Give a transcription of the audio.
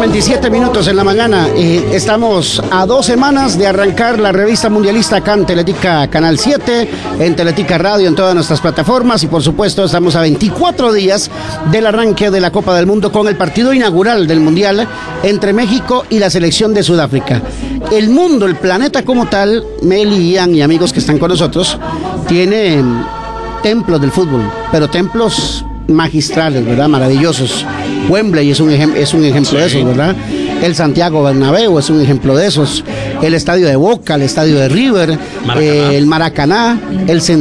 8:27 en la mañana. Estamos a 2 semanas de arrancar la revista mundialista acá en Teletica Canal 7, en Teletica Radio, en todas nuestras plataformas, y por supuesto estamos a 24 días del arranque de la Copa del Mundo con el partido inaugural del Mundial entre México y la selección de Sudáfrica. El mundo, el planeta como tal, Meli, Ian y amigos que están con nosotros, tiene templos del fútbol, pero templos magistrales, ¿verdad? Maravillosos. Wembley es un ejemplo de esos, ¿verdad? El Santiago Bernabéu es un ejemplo de esos. El estadio de Boca, el estadio de River, el Maracaná, el